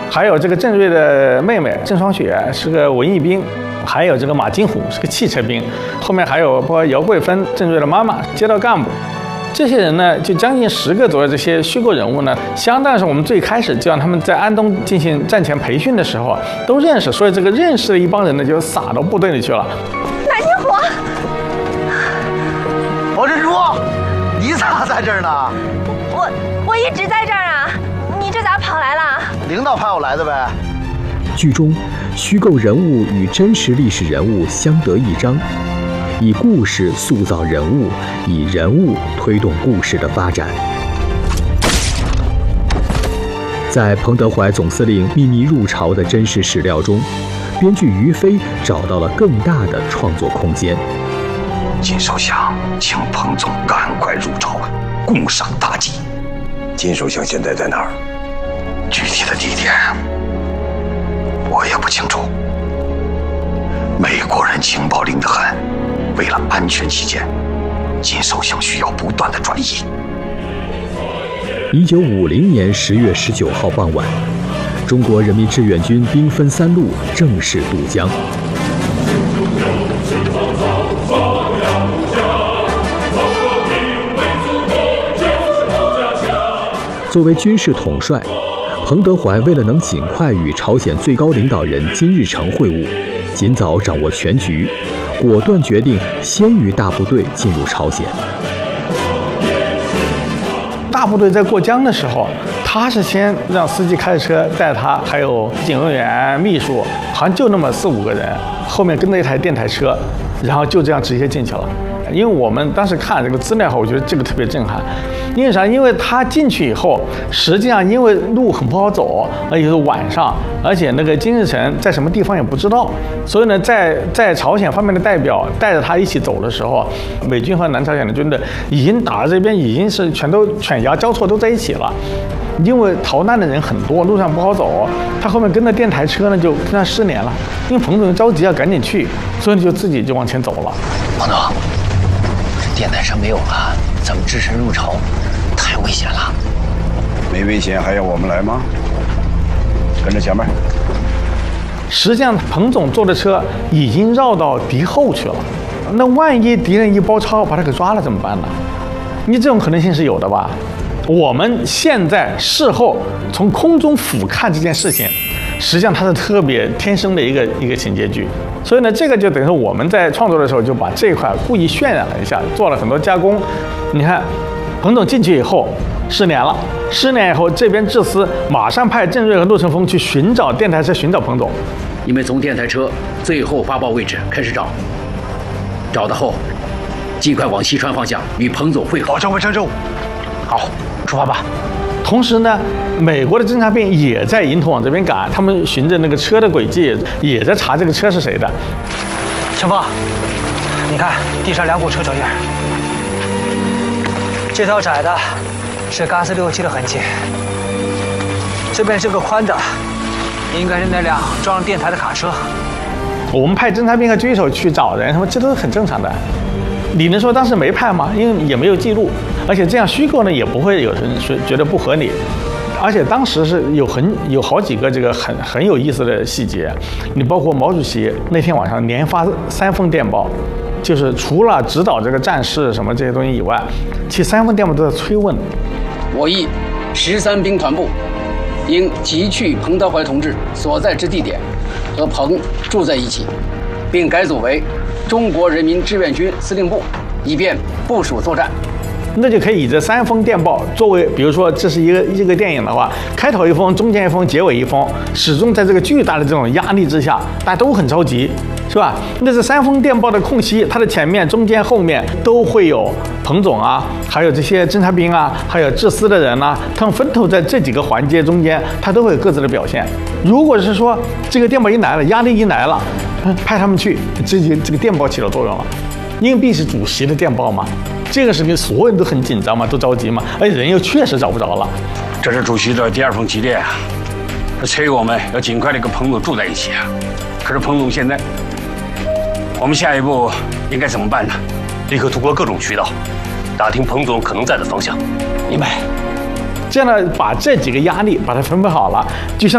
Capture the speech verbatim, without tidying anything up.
还有这个郑瑞的妹妹郑双雪是个文艺兵，还有这个马金虎是个汽车兵，后面还有包括姚桂芬郑瑞的妈妈街道干部。这些人呢，就将近十个左右这些虚构人物呢，相当是我们最开始就让他们在安东进行战前培训的时候都认识，所以这个认识的一帮人呢，就撒到部队里去了。 马金虎， 王珍珠，你咋在这儿呢？ 我我一直在这儿啊，你这咋跑来了？ 领导派我来的呗。 剧中虚构人物与真实历史人物相得益彰。以故事塑造人物，以人物推动故事的发展。在彭德怀总司令秘密入朝的真实史料中，编剧于飞找到了更大的创作空间。 金首相请彭总赶快入朝，共赏大计。金首相现在在哪儿？具体的地点我也不清楚。美国人情报灵得很。为了安全起见，金首相需要不断的转移。 一九五零年十月十九号傍晚，中国人民志愿军兵分三路正式渡江。作为军事统帅，彭德怀为了能尽快与朝鲜最高领导人金日成会晤，尽早掌握全局。果断决定先于大部队进入朝鲜。 大部队在过江的时候，他是先让司机开着车带他，还有警卫员、秘书，好像就那么四五个人，后面跟着一台电台车，然后就这样直接进去了。因为我们当时看这个资料后，我觉得这个特别震撼。因为啥？因为他进去以后，实际上因为路很不好走，而且是晚上，而且那个金日成在什么地方也不知道，所以呢，在在朝鲜方面的代表带着他一起走的时候，美军和南朝鲜的军队已经打到这边，已经是全都犬牙交错都在一起了。因为逃难的人很多，路上不好走，他后面跟着电台车呢，就跟他失联了。因为彭总着急要赶紧去，所以就自己就往前走了。 彭总，这电台车没有了，咱们只身入朝，太危险了。 没危险还要我们来吗？跟着前面。 实际上，彭总坐的车已经绕到敌后去了。那万一敌人一包抄把他给抓了怎么办呢？你这种可能性是有的吧？我们现在事后从空中俯瞰这件事情，实际上它是特别天生的一个一个情节剧。所以呢，这个就等于说我们在创作的时候就把这块故意渲染了一下，做了很多加工。你看，彭总进去以后失联了，失联以后这边智司马上派郑瑞和陆成峰去寻找电台车，寻找彭总。 你们从电台车最后发报位置开始找，找到后尽快往西川方向与彭总会合。 保证完成任务。好，出发吧。 同时呢，美国的侦察兵也在迎头往这边赶，他们循着那个车的轨迹，也在查这个车是谁的。 前锋，你看地上两股车脚印，这条窄的是嘎斯六七的痕迹，这边这个宽的应该是那辆装上电台的卡车。 我们派侦察兵和狙手去找人，他们这都是很正常的。你能说当时没派吗？因为也没有记录，而且这样虚构呢，也不会有人说觉得不合理。而且当时是有很有好几个这个很很有意思的细节，你包括毛主席那天晚上连发三封电报，就是除了指导这个战事什么这些东西以外，其实三封电报都在催问。 我议十三兵团部应急去彭德怀同志所在之地点，和彭住在一起，并改组为中国人民志愿军司令部，以便部署作战。 那就可以以这三封电报作为，比如说这是一个一个电影的话，开头一封，中间一封，结尾一封，始终在这个巨大的这种压力之下，大家都很着急，是吧？那这三封电报的空隙，它的前面、中间、后面都会有彭总啊，还有这些侦察兵啊，还有智司的人啊，他们分头在这几个环节中间，他都会有各自的表现。如果是说这个电报一来了，压力一来了，派他们去，这就这个电报起了作用了。因为是主席的电报嘛，这个时候所有人都很紧张嘛，都着急嘛，而且人又确实找不着了。 这是主席的第二封急电啊，催我们要尽快的跟彭总住在一起啊。可是彭总现在，我们下一步应该怎么办呢？ 立刻通过各种渠道打听彭总可能在的方向。 明白。这样呢，把这几个压力把它分配好了，就像。